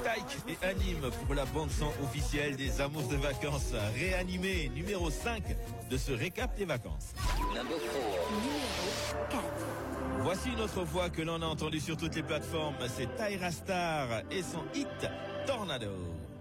Taïk et Anime pour la bande-son officielle des Amours de vacances. Réanimé, numéro 5 de ce récap des vacances. Numéro 4. Voici une autre voix que l'on a entendue sur toutes les plateformes. C'est Tyra Star et son hit Tornado.